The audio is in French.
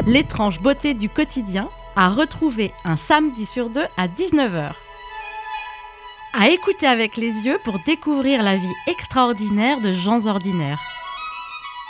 L'étrange beauté du quotidien, à retrouver un samedi sur 2 à 19h. À écouter avec les yeux pour découvrir la vie extraordinaire de gens ordinaires.